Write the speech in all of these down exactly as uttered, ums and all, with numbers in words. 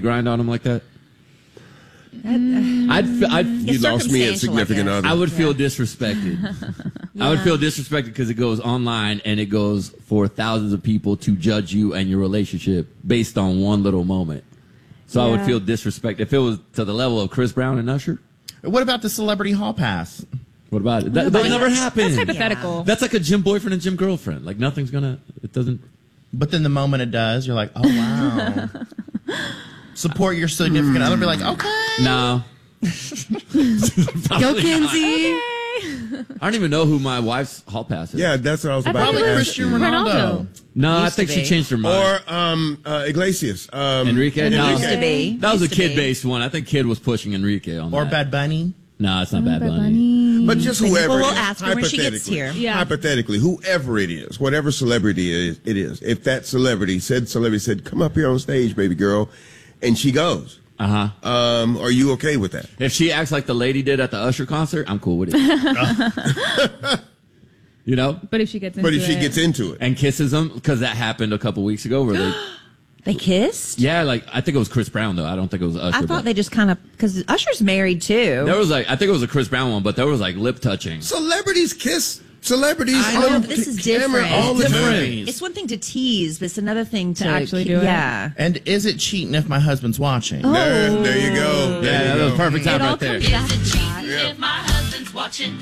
grind on them like that? Mm. I'd, f- I'd, You lost me at significant other. I would feel disrespected. I would feel disrespected because it goes online and it goes for thousands of people to judge you and your relationship based on one little moment. So I would Yeah. feel disrespected if it was to the level of Chris Brown and Usher. What about the celebrity hall pass? What about it? That, that'll never happen. That's hypothetical. That's like a gym boyfriend and gym girlfriend. Like nothing's gonna. It doesn't. But then the moment it does, you're like, oh, wow. Support your significant other. Be like, okay. No. Go, Kenzie. I don't even know who my wife's hall pass is. Yeah, that's what I was I about thought to it ask. was Cristiano you. Ronaldo. No, I Used think to she be. changed her mind. Or um, uh, Iglesias. Um, Enrique? No. Enrique. Used to be. That was a Used to be. kid-based one. I think Kid was pushing Enrique on Or that. Bad Bunny. No, it's not Bad Bunny. But just whoever Well, we'll it is, ask her when she gets hypothetically- here. Yeah. Hypothetically, whoever it is, whatever celebrity it is, it is, if that celebrity said, celebrity said, come up here on stage, baby girl, and she goes, Uh-huh. um, are you okay with that? If she acts like the lady did at the Usher concert, I'm cool with it. You know? But if she gets into But if she it- gets into it. And kisses him, because that happened a couple weeks ago where they... They kissed? Yeah, like, I think it was Chris Brown, though. I don't think it was Usher. I but- thought they just kind of, because Usher's married too. There was like, I think it was a Chris Brown one, but there was like lip touching. Celebrities kiss celebrities I know, on but this is camera different. all the Different. time. It's one thing to tease, but it's another thing to, To actually do it. Yeah. And is it cheating if my husband's watching? There, there you go. There Yeah, you that was go. perfect time It all right there. comes back to that. Yeah. My husband's watching.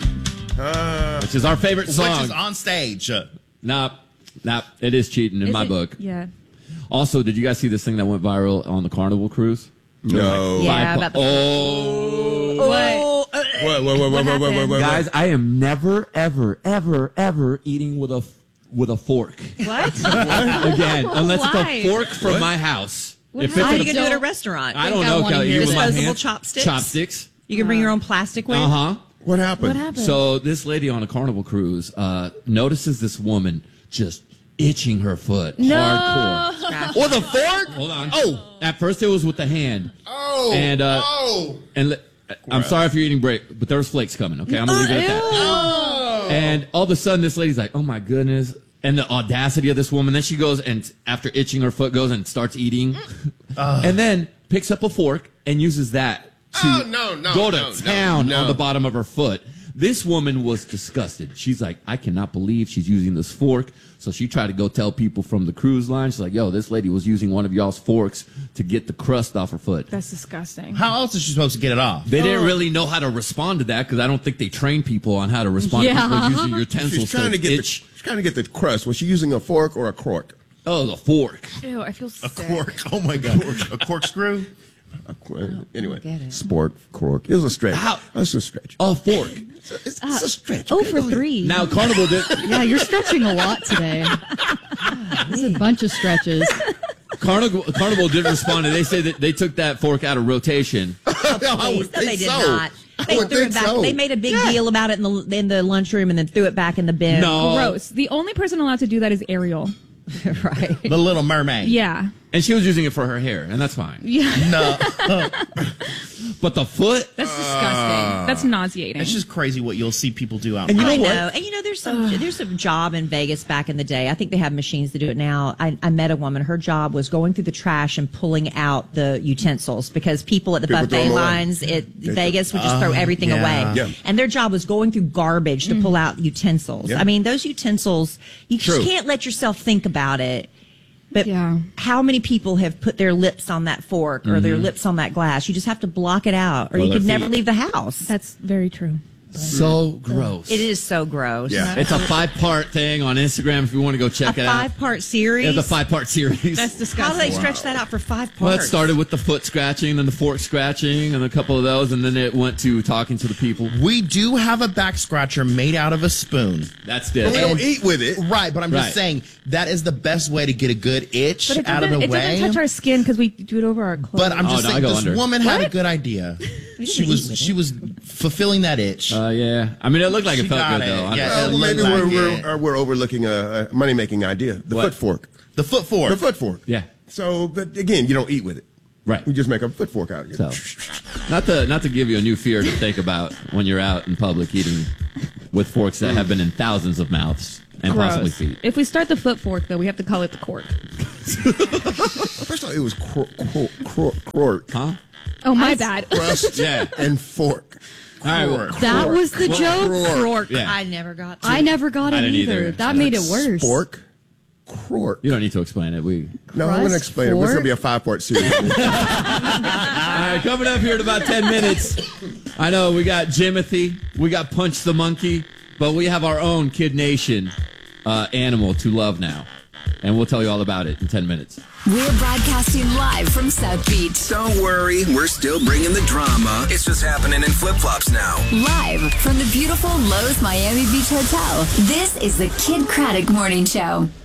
Uh, Which is our favorite Which song. is on stage. Uh, Nah, nah, it is cheating in Is my it- book. Yeah. Also, did you guys see this thing that went viral on the Carnival cruise? no. Yeah, Five about po- the- oh, What? What, what, what, what, what, what, what, what, guys, I am never, ever, ever, ever eating with a with a fork What? again, unless Why? it's a fork from my house. If How are it's you a- going to do it at a restaurant? I don't Think know, wanna Kelly. hear You with my disposable hands? chopsticks? Chopsticks. You can bring your own plasticware? Uh huh. What happened? What happened? So this lady on a Carnival cruise uh, notices this woman just itching her foot No. hardcore with a fork. Hold on. Oh, at first it was with the hand. Oh. And uh, oh. and li- I'm sorry if you're eating break, but there was flakes coming. Okay, I'm gonna leave it at that. Oh. And all of a sudden, this lady's like, "Oh my goodness!" And the audacity of this woman. Then she goes and after itching her foot, goes and starts eating, and then picks up a fork and uses that to Oh, no, no, go to no, no, town no. on the bottom of her foot. This woman was disgusted. She's like, I cannot believe she's using this fork. So she tried to go tell people from the cruise line. She's like, yo, this lady was using one of y'all's forks to get the crust off her foot. That's disgusting. how else is she supposed to get it off? They didn't really know how to respond to that because I don't think they train people on how to respond Yeah. to people using utensils She's trying to get the, itch. she's trying to get the crust. Was she using a fork or a cork? Oh, the fork. Ew, I feel A sick. cork. Oh my god. A corkscrew. A cork. Anyway, get it. sport cork. It was a stretch. Ow. That's a stretch. A fork. It's, a- it's, it's a stretch. Oh, okay? for three. Now, Carnival did. Yeah, you're stretching a lot today. This is a bunch of stretches. Carnival, Carnival did respond, and they say that they took that fork out of rotation. I Please. would No, they think did so. not. I They would threw think it back. so. They made a big deal about it in the in the lunchroom and then threw it back in the bin. No. Gross. The only person allowed to do that is Ariel. Right. The Little Mermaid. Yeah. And she was using it for her hair, and that's fine. Yeah. No. But the foot? That's disgusting. That's nauseating. It's just crazy what you'll see people do out And you there. know I what? know. And you know, there's some there's some job in Vegas back in the day. I think they have machines to do it now. I, I met a woman. Her job was going through the trash and pulling out the utensils because people at the People throw buffet them away. lines at They- Vegas would just throw everything yeah. away. Yeah. And their job was going through garbage to pull out utensils. Yeah. I mean, those utensils, you True. just can't let yourself think about it. But Yeah. how many people have put their lips on that fork or their lips on that glass? You just have to block it out, or Or you their could never feet. leave the house. That's very true. So gross. It is so gross. Yeah. It's a five-part thing on Instagram if you want to go check A it out. five-part series. It's a five-part series. That's How disgusting. do they stretch that out for five parts? Well, it started with the foot scratching, then the fork scratching, and a couple of those, and then it went to talking to the people. We do have a back scratcher made out of a spoon. That's But we different. don't eat with it. Right, but I'm just Right. saying that is the best way to get a good itch But it out of doesn't, the it way. doesn't touch our skin because we do it over our clothes. But I'm Oh, just no, I saying go this under. woman had a good idea. She was she was fulfilling that itch. Uh, yeah. I mean, it looked like She it felt got good, it. though. I- Yeah. Well, it maybe looked we're, like we're, it. uh, we're overlooking a, a money-making idea. The What? foot fork. The foot fork. The foot fork. Yeah. So, but again, you don't eat with it. Right. You just make a foot fork out of it. So, not to not to give you a new fear to think about when you're out in public eating with forks that have been in thousands of mouths and possibly Gross. feet. If we start the foot fork, though, we have to call it the cork. First of all, it was cor- cor- cor- cork, Huh? Oh, my bad. crust, Yeah. and fork. All right, well, Cork. That was the joke. Cork. Yeah. I never got to. I never got I it didn't either. either. That made it worse. Fork, cork. You don't need to explain it. We. No, I'm going to Crust, explain it. It's going to fork. be a five-part series. All right, coming up here in about ten minutes. I know we got Jimothy, we got Punch the Monkey, but we have our own Kid Nation uh, animal to love now. And we'll tell you all about it in ten minutes. We're broadcasting live from South Beach. Don't worry, we're still bringing the drama. It's just happening in flip-flops now. Live from the beautiful Lowe's Miami Beach Hotel. This is the Kid Craddock Morning Show.